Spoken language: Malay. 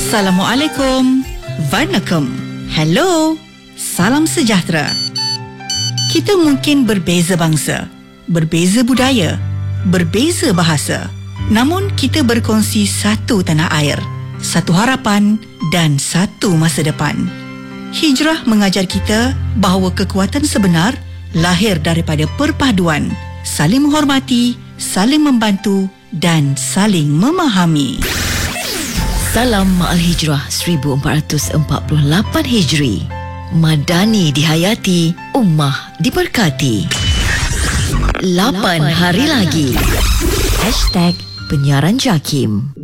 Assalamualaikum. Vanakkam. Hello. Salam sejahtera. Kita mungkin berbeza bangsa, berbeza budaya, berbeza bahasa. Namun kita berkongsi satu tanah air, satu harapan dan satu masa depan. Hijrah mengajar kita bahawa kekuatan sebenar lahir daripada perpaduan, saling menghormati, saling membantu dan saling memahami. Salam Ma'al Hijrah 1448 Hijri. Madani dihayati, ummah diberkati. 8 hari lagi. #Penyiaran JAKIM.